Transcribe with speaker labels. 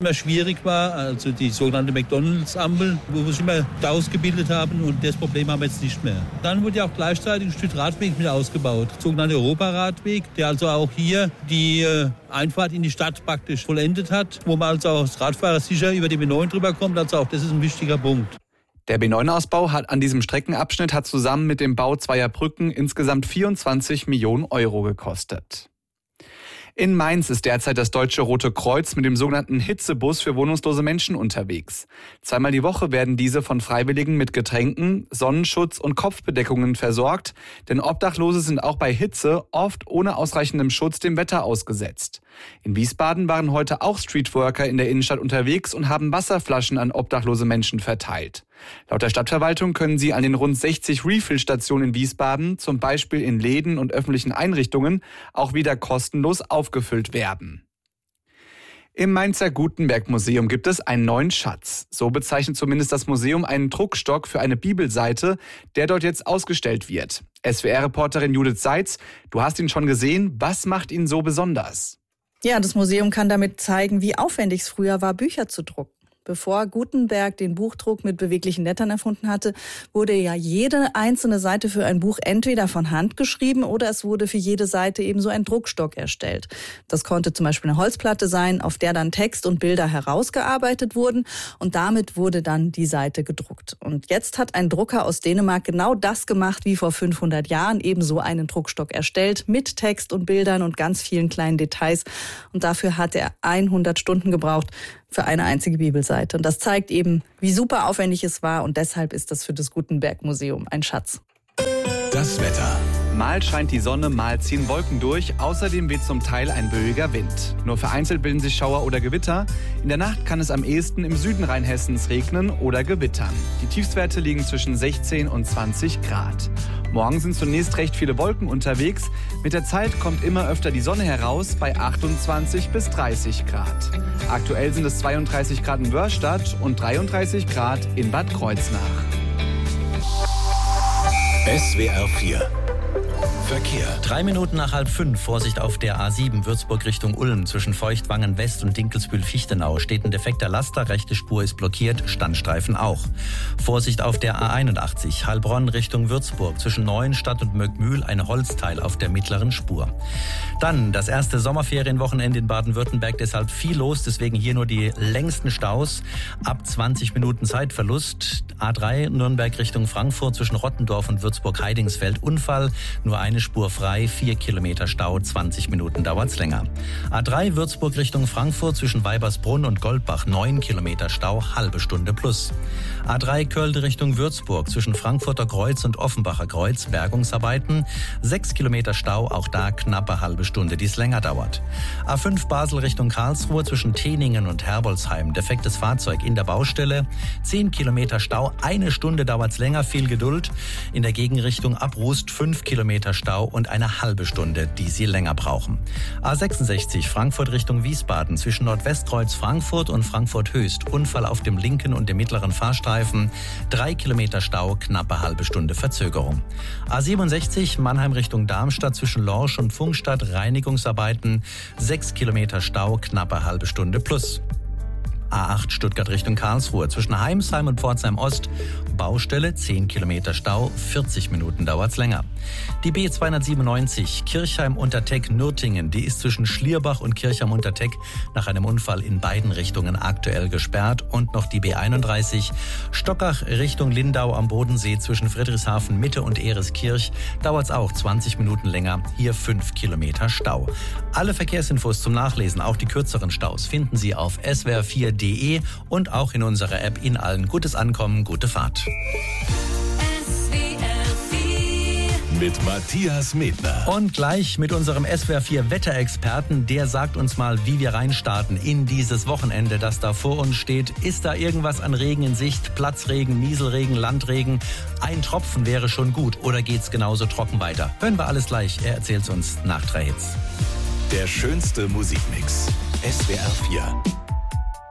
Speaker 1: immer schwierig war, also die sogenannte McDonalds-Ampel, wo wir sich immer Staus gebildet haben und das Problem haben wir jetzt nicht mehr. Dann wurde ja auch gleichzeitig ein Stück Radweg mit ausgebaut, der sogenannte Europaradweg, der also auch hier die Einfahrt in die Stadt praktisch vollendet hat, wo man also auch als Radfahrer sicher über die B9 drüber kommt, also auch das ist ein wichtiger Punkt.
Speaker 2: Der B9-Ausbau an diesem Streckenabschnitt hat zusammen mit dem Bau zweier Brücken insgesamt 24 Millionen Euro gekostet. In Mainz ist derzeit das Deutsche Rote Kreuz mit dem sogenannten Hitzebus für wohnungslose Menschen unterwegs. Zweimal die Woche werden diese von Freiwilligen mit Getränken, Sonnenschutz und Kopfbedeckungen versorgt, denn Obdachlose sind auch bei Hitze oft ohne ausreichendem Schutz dem Wetter ausgesetzt. In Wiesbaden waren heute auch Streetworker in der Innenstadt unterwegs und haben Wasserflaschen an obdachlose Menschen verteilt. Laut der Stadtverwaltung können sie an den rund 60 Refill-Stationen in Wiesbaden, zum Beispiel in Läden und öffentlichen Einrichtungen, auch wieder kostenlos aufgefüllt werden. Im Mainzer Gutenberg-Museum gibt es einen neuen Schatz. So bezeichnet zumindest das Museum einen Druckstock für eine Bibelseite, der dort jetzt ausgestellt wird. SWR-Reporterin Judith Seitz, du hast ihn schon gesehen. Was macht ihn so besonders?
Speaker 3: Ja, das Museum kann damit zeigen, wie aufwendig es früher war, Bücher zu drucken. Bevor Gutenberg den Buchdruck mit beweglichen Lettern erfunden hatte, wurde ja jede einzelne Seite für ein Buch entweder von Hand geschrieben oder es wurde für jede Seite eben so ein Druckstock erstellt. Das konnte zum Beispiel eine Holzplatte sein, auf der dann Text und Bilder herausgearbeitet wurden und damit wurde dann die Seite gedruckt. Und jetzt hat ein Drucker aus Dänemark genau das gemacht wie vor 500 Jahren, eben so einen Druckstock erstellt mit Text und Bildern und ganz vielen kleinen Details. Und dafür hat er 100 Stunden gebraucht für eine einzige Bibelseite. Und das zeigt eben, wie super aufwendig es war. Und deshalb ist das für das Gutenberg-Museum ein Schatz.
Speaker 4: Das Wetter.
Speaker 2: Mal scheint die Sonne, mal ziehen Wolken durch. Außerdem weht zum Teil ein böiger Wind. Nur vereinzelt bilden sich Schauer oder Gewitter. In der Nacht kann es am ehesten im Süden Rheinhessens regnen oder gewittern. Die Tiefstwerte liegen zwischen 16 und 20 Grad. Morgen sind zunächst recht viele Wolken unterwegs. Mit der Zeit kommt immer öfter die Sonne heraus bei 28 bis 30 Grad. Aktuell sind es 32 Grad in Wörstadt und 33 Grad in Bad Kreuznach.
Speaker 4: SWR 4 Verkehr.
Speaker 5: 3 Minuten nach 4:30. Vorsicht auf der A7 Würzburg Richtung Ulm. Zwischen Feuchtwangen West und Dinkelsbühl-Fichtenau steht ein defekter Laster. Rechte Spur ist blockiert, Standstreifen auch. Vorsicht auf der A81 Heilbronn Richtung Würzburg. Zwischen Neuenstadt und Möckmühl ein Holzteil auf der mittleren Spur. Dann das erste Sommerferienwochenende in Baden-Württemberg. Deshalb viel los, deswegen hier nur die längsten Staus. Ab 20 Minuten Zeitverlust. A3 Nürnberg Richtung Frankfurt zwischen Rottendorf und Würzburg-Heidingsfeld. Unfall, nur eine Spur frei, 4 Kilometer Stau, 20 Minuten dauert's länger. A3 Würzburg Richtung Frankfurt zwischen Weibersbrunn und Goldbach, 9 Kilometer Stau, halbe Stunde plus. A3 Köln Richtung Würzburg zwischen Frankfurter Kreuz und Offenbacher Kreuz, Bergungsarbeiten, 6 Kilometer Stau, auch da knappe halbe Stunde, die es länger dauert. A5 Basel Richtung Karlsruhe zwischen Teningen und Herbolzheim, defektes Fahrzeug in der Baustelle, 10 Kilometer Stau, eine Stunde dauert's länger, viel Geduld. In der Gegenrichtung ab Rust 5 Kilometer Stau und eine halbe Stunde, die Sie länger brauchen. A66 Frankfurt Richtung Wiesbaden zwischen Nordwestkreuz Frankfurt und Frankfurt Höchst. Unfall auf dem linken und dem mittleren Fahrstreifen. 3 Kilometer Stau, knappe halbe Stunde Verzögerung. A67 Mannheim Richtung Darmstadt zwischen Lorsch und Pfungstadt. Reinigungsarbeiten. 6 Kilometer Stau, knappe halbe Stunde plus. A8 Stuttgart Richtung Karlsruhe zwischen Heimsheim und Pforzheim Ost. Baustelle, 10 Kilometer Stau, 40 Minuten dauert's länger. Die B297 Kirchheim-Unterteck-Nürtingen, die ist zwischen Schlierbach und Kirchheim-Unterteck nach einem Unfall in beiden Richtungen aktuell gesperrt. Und noch die B31 Stockach Richtung Lindau am Bodensee zwischen Friedrichshafen Mitte und Ehreskirch. Dauert's auch 20 Minuten länger, hier 5 Kilometer Stau. Alle Verkehrsinfos zum Nachlesen, auch die kürzeren Staus, finden Sie auf swr4.de und auch in unserer App. Ihnen allen gutes Ankommen, gute Fahrt.
Speaker 4: Mit Matthias Medner.
Speaker 5: Und gleich mit unserem SWR4 Wetterexperten, der sagt uns mal, wie wir reinstarten in dieses Wochenende, das da vor uns steht. Ist da irgendwas an Regen in Sicht? Platzregen, Nieselregen, Landregen? Ein Tropfen wäre schon gut oder geht's genauso trocken weiter? Hören wir alles gleich. Er erzählt's uns nach 3 Hits.
Speaker 4: Der schönste Musikmix. SWR4.